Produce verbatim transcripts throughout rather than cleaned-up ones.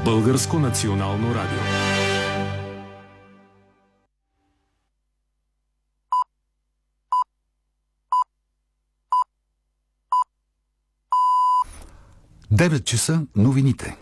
Българско национално радио. девет часа новините.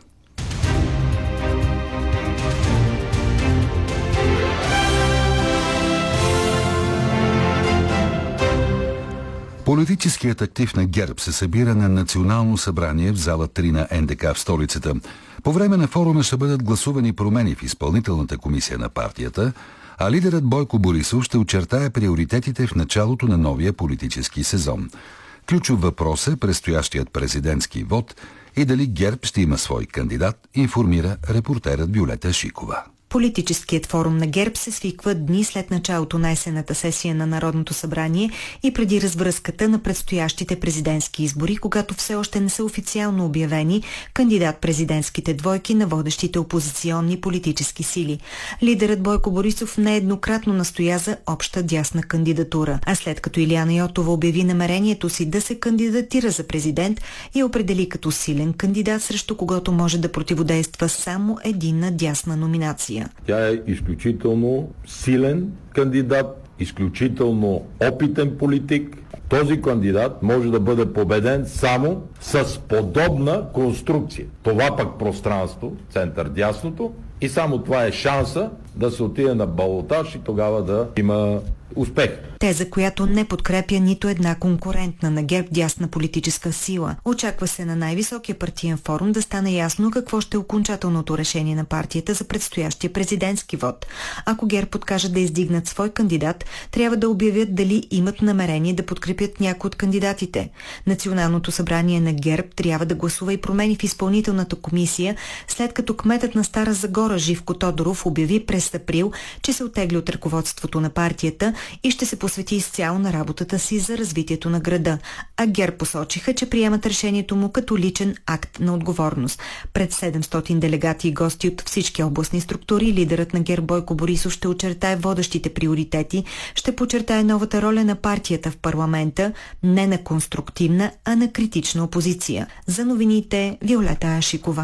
Политическият актив на ГЕРБ се събира на национално събрание в зала три на Ен Де Ка в столицата. По време на форума ще бъдат гласувани промени в изпълнителната комисия на партията, а лидерът Бойко Борисов ще очертае приоритетите в началото на новия политически сезон. Ключов въпрос е предстоящият президентски вод и дали ГЕРБ ще има свой кандидат, информира репортерът Виолета Шикова. Политическият форум на ГЕРБ се свиква дни след началото на есенната сесия на Народното събрание и преди развръзката на предстоящите президентски избори, когато все още не са официално обявени кандидат-президентските двойки на водещите опозиционни политически сили. Лидерът Бойко Борисов нееднократно настоя за обща дясна кандидатура, а след като Илияна Йотова обяви намерението си да се кандидатира за президент и определи като силен кандидат, срещу когото може да противодейства само единна дясна номинация. Тя е изключително силен кандидат, изключително опитен политик. Този кандидат може да бъде победен само с подобна конструкция. Това пък пространство, център-дясното, и само това е шанса да се отиде на балотаж и тогава да има успех. Теза, която не подкрепя нито една конкурентна на ГЕРБ дясна политическа сила. Очаква се на най-високия партиен форум да стане ясно какво ще е окончателното решение на партията за предстоящия президентски вод. Ако ГЕРБ подкажат да издигнат свой кандидат, трябва да обявят дали имат намерение да подкрепят някой от кандидатите. Националното събрание на ГЕРБ трябва да гласува и промени в изпълнителната комисия, след като кметът на Стара Загора Живко Тодоров обяви през април, че се оттегли от ръководството на партията и ще се посвети изцяло на работата си за развитието на града. А ГЕРБ посочиха, че приемат решението му като личен акт на отговорност. Пред седемстотин делегати и гости от всички областни структури, лидерът на ГЕРБ Бойко Борисов ще очертае водещите приоритети, ще подчертае новата роля на партията в парламента, не на конструктивна, а на критична опозиция. За новините Виолета Шикова.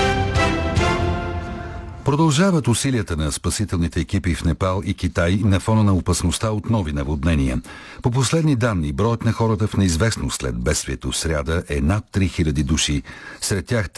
Продължават усилията на спасителните екипи в Непал и Китай на фона на опасността от нови наводнения. По последни данни, броят на хората в неизвестност след бедствието в сряда е над три хиляди души. Сред тях